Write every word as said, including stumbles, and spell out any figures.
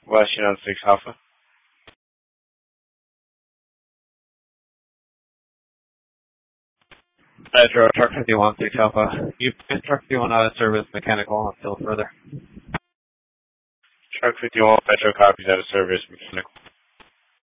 West United six Alpha. Metro, Truck fifty-one six Alpha. You Truck fifty-one out of service, mechanical until further. Truck fifty-one, Metro copies out of service, mechanical.